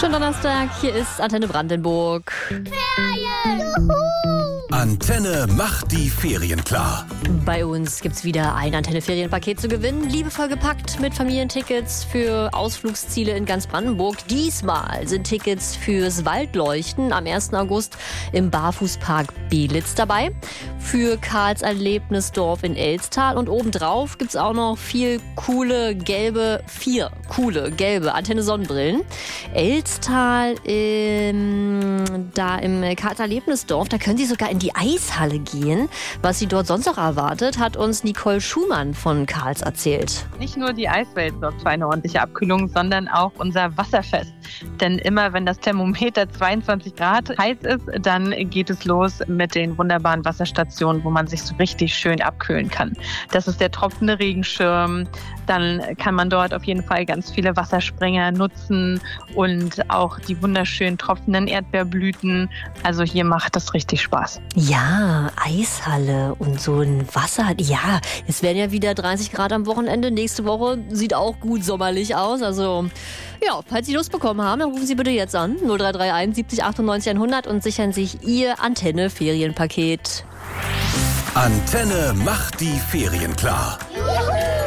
Schönen Donnerstag, hier ist Antenne Brandenburg. Ferien! Juhu! Antenne macht die Ferien klar. Bei uns gibt's wieder ein Antenne-Ferienpaket zu gewinnen. Liebevoll gepackt mit Familientickets für Ausflugsziele in ganz Brandenburg. Diesmal sind Tickets fürs Waldleuchten am 1. August im Barfußpark Belitz dabei. Für Karls Erlebnisdorf in Elstal. Und obendrauf gibt's auch noch vier coole gelbe Antenne-Sonnenbrillen. Elstal, da im Karls Erlebnisdorf, da können Sie sogar in die Eishalle gehen. Was Sie dort sonst noch erwartet, hat uns Nicole Schumann von Karls erzählt. Nicht nur die Eiswelt sorgt für eine ordentliche Abkühlung, sondern auch unser Wasserfest. Denn immer wenn das Thermometer 22 Grad heiß ist, dann geht es los mit den wunderbaren Wasserstationen, wo man sich so richtig schön abkühlen kann. Das ist der tropfende Regenschirm. Dann kann man dort auf jeden Fall ganz viele Wasserspringer nutzen und auch die wunderschönen tropfenden Erdbeerblüten. Also hier macht das richtig Spaß. Ja, Eishalle und so ein Wasser. Ja, es werden ja wieder 30 Grad am Wochenende. Nächste Woche sieht auch gut sommerlich aus. Also ja, falls Sie Lust bekommen haben, dann rufen Sie bitte jetzt an 0331 70 98 100 und sichern sich Ihr Antenne-Ferienpaket. Antenne macht die Ferien klar.